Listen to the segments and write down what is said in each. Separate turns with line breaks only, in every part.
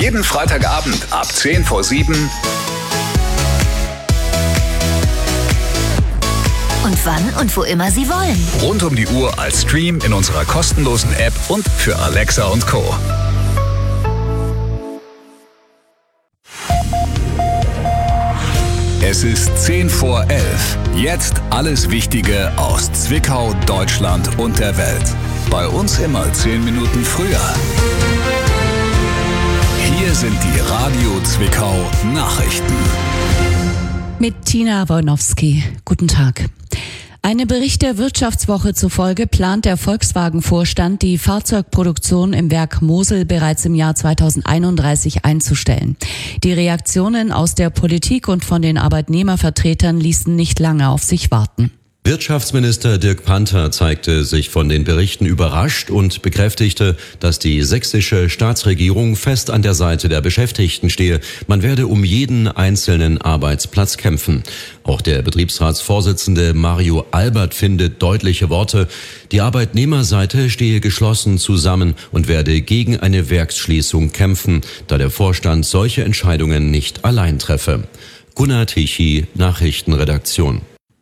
Jeden Freitagabend ab 6:50.
Und wann und wo immer Sie wollen.
Rund um die Uhr als Stream in unserer kostenlosen App und für Alexa und Co. Es ist 10:11. Jetzt alles Wichtige aus Zwickau, Deutschland und der Welt. Bei uns immer 10 Minuten früher. Hier sind die Radio Zwickau Nachrichten.
Mit Tina Wojnowski. Guten Tag. Eine Bericht der Wirtschaftswoche zufolge plant der Volkswagen-Vorstand, die Fahrzeugproduktion im Werk Mosel bereits im Jahr 2031 einzustellen. Die Reaktionen aus der Politik und von den Arbeitnehmervertretern ließen nicht lange auf sich warten.
Wirtschaftsminister Dirk Panther zeigte sich von den Berichten überrascht und bekräftigte, dass die sächsische Staatsregierung fest an der Seite der Beschäftigten stehe. Man werde um jeden einzelnen Arbeitsplatz kämpfen. Auch der Betriebsratsvorsitzende Mario Albert findet deutliche Worte. Die Arbeitnehmerseite stehe geschlossen zusammen und werde gegen eine Werksschließung kämpfen, da der Vorstand solche Entscheidungen nicht allein treffe. Gunnar Tichy, Nachrichtenredaktion.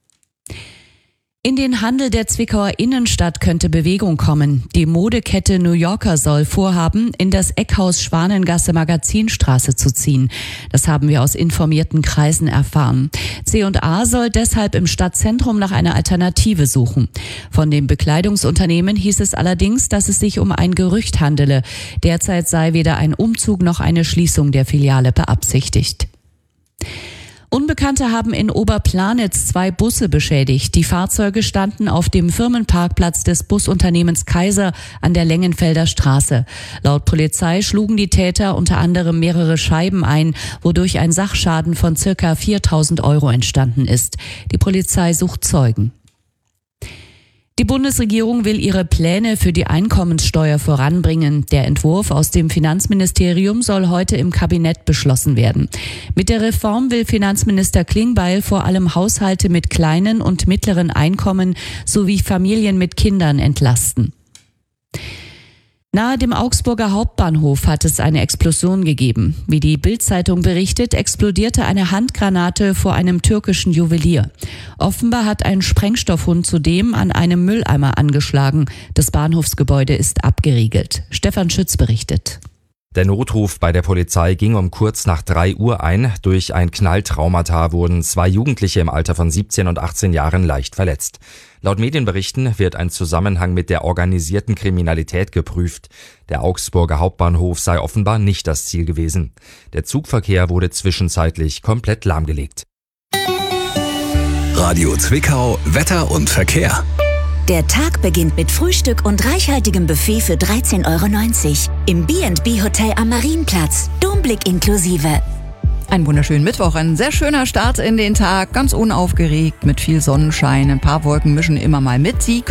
In den Handel der Zwickauer Innenstadt könnte Bewegung kommen. Die Modekette New Yorker soll vorhaben, in das Eckhaus Schwanengasse Magazinstraße zu ziehen. Das haben wir aus informierten Kreisen erfahren. C&A soll deshalb im Stadtzentrum nach einer Alternative suchen. Von dem Bekleidungsunternehmen hieß es allerdings, dass es sich um ein Gerücht handele. Derzeit sei weder ein Umzug noch eine Schließung der Filiale beabsichtigt. Unbekannte haben in Oberplanitz 2 Busse beschädigt. Die Fahrzeuge standen auf dem Firmenparkplatz des Busunternehmens Kaiser an der Lengenfelder Straße. Laut Polizei schlugen die Täter unter anderem mehrere Scheiben ein, wodurch ein Sachschaden von ca. 4.000 Euro entstanden ist. Die Polizei sucht Zeugen. Die Bundesregierung will ihre Pläne für die Einkommenssteuer voranbringen. Der Entwurf aus dem Finanzministerium soll heute im Kabinett beschlossen werden. Mit der Reform will Finanzminister Klingbeil vor allem Haushalte mit kleinen und mittleren Einkommen sowie Familien mit Kindern entlasten. Nahe dem Augsburger Hauptbahnhof hat es eine Explosion gegeben. Wie die Bild-Zeitung berichtet, explodierte eine Handgranate vor einem türkischen Juwelier. Offenbar hat ein Sprengstoffhund zudem an einem Mülleimer angeschlagen. Das Bahnhofsgebäude ist abgeriegelt. Stefan Schütz berichtet.
Der Notruf bei der Polizei ging um kurz nach 3 Uhr ein. Durch ein Knalltraumata wurden 2 Jugendliche im Alter von 17 und 18 Jahren leicht verletzt. Laut Medienberichten wird ein Zusammenhang mit der organisierten Kriminalität geprüft. Der Augsburger Hauptbahnhof sei offenbar nicht das Ziel gewesen. Der Zugverkehr wurde zwischenzeitlich komplett lahmgelegt.
Radio Zwickau, Wetter und Verkehr.
Der Tag beginnt mit Frühstück und reichhaltigem Buffet für 13,90 € im B&B Hotel am Marienplatz. Domblick inklusive.
Einen wunderschönen Mittwoch, ein sehr schöner Start in den Tag, ganz unaufgeregt mit viel Sonnenschein. Ein paar Wolken mischen immer mal mit. Sie